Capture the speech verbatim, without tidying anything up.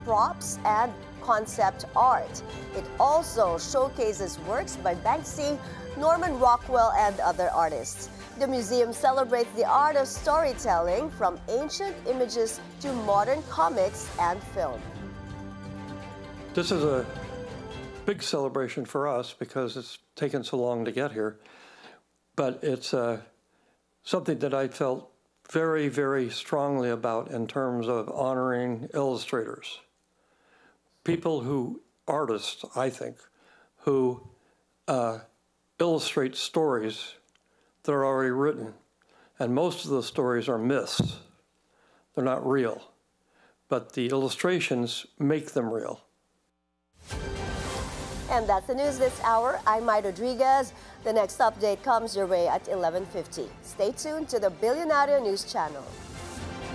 props, and concept art. It also showcases works by Banksy, Norman Rockwell, and other artists. The museum celebrates the art of storytelling from ancient images to modern comics and film. This is a big celebration for us because it's taken so long to get here, but it's uh, something that I felt very, very strongly about in terms of honoring illustrators. People who, artists, I think, who uh, illustrate stories that are already written. And most of the stories are myths. They're not real. But the illustrations make them real. And that's the news this hour. I'm Mai Rodriguez. The next update comes your way at eleven fifty. Stay tuned to the Billionaire News Channel.